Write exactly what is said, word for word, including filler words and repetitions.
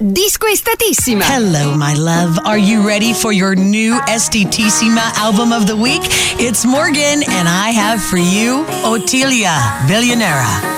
Disco Estatissima. Hello, my love. Are you ready for your new Estatissima album of the week? It's Morgan, and I have for you Ottilia Billionera.